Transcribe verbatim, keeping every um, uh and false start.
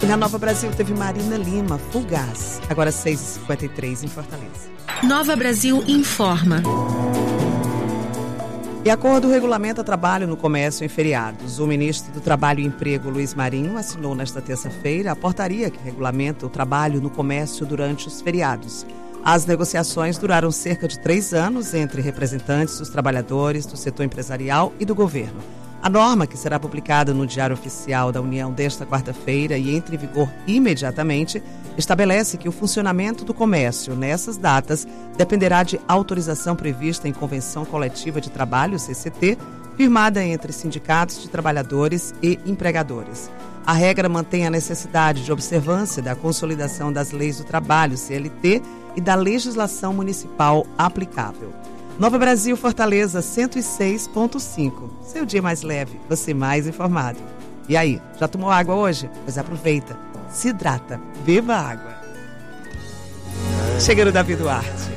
E na Nova Brasil teve Marina Lima, Fugaz. Agora seis e cinquenta e três em Fortaleza. Nova Brasil informa. De acordo com o regulamento a trabalho no comércio em feriados, o ministro do Trabalho e Emprego, Luiz Marinho, assinou nesta terça-feira a portaria que regulamenta o trabalho no comércio durante os feriados. As negociações duraram cerca de três anos entre representantes dos trabalhadores, do setor empresarial e do governo. A norma, que será publicada no Diário Oficial da União desta quarta-feira e entra em vigor imediatamente, estabelece que o funcionamento do comércio nessas datas dependerá de autorização prevista em Convenção Coletiva de Trabalho, C C T, firmada entre sindicatos de trabalhadores e empregadores. A regra mantém a necessidade de observância da consolidação das leis do trabalho, C L T, e da legislação municipal aplicável. Nova Brasil, Fortaleza, cento e seis ponto cinco. Seu dia mais leve, você mais informado. E aí, já tomou água hoje? Pois aproveita, se hidrata, beba água. Chegando Davi Duarte.